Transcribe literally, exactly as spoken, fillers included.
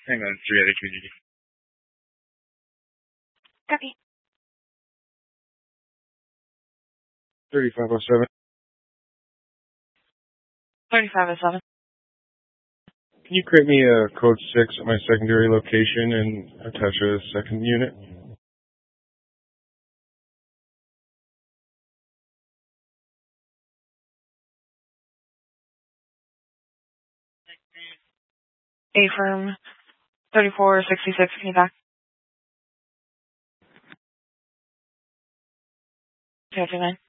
Hang on, three other community. Copy. thirty-five oh seven. thirty-five oh seven. Can you create me a code six at my secondary location and attach a second unit? A-firm thirty-four sixty-six, can you back? two two nine.